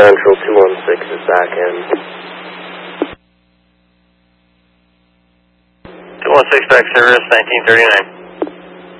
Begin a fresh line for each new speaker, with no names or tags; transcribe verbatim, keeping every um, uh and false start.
Central, two one six is back in.
two one six back service, nineteen thirty-nine.